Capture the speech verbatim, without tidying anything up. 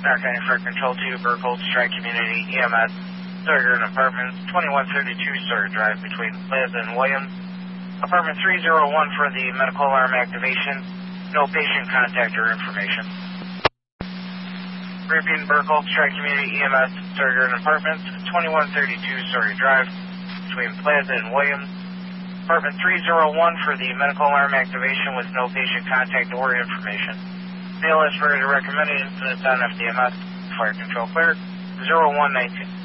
Stark County Fire Control two, Burkholz, Strike Community, E M S, Sawyer Apartments, twenty-one thirty-two Sawyer Drive between Plaza and Williams. Apartment three oh one for the medical alarm activation. No patient contact or information. Repeat Burkholz, Strike Community, E M S, Sawyer Apartments, twenty-one thirty-two Sawyer Drive between Plaza and Williams. Apartment three oh one for the medical alarm activation with no patient contact or information. Mail is for recommended incidents on F D M S. Fire control clear. zero one nineteen.